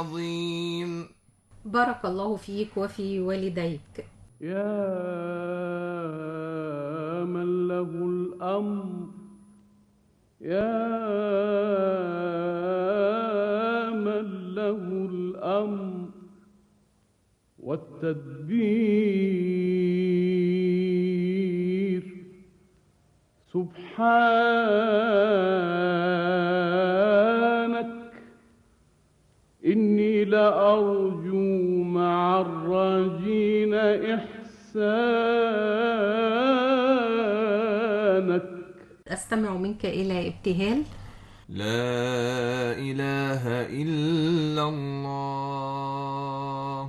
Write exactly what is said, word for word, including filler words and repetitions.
عظيم. بارك الله فيك وفي والديك. يا من له الأمر، يا من له الأمر والتدبير، سبحانك إني لأرجو مع الراجين إحسانك. أستمع منك إلى ابتهال. لا إله إلا الله.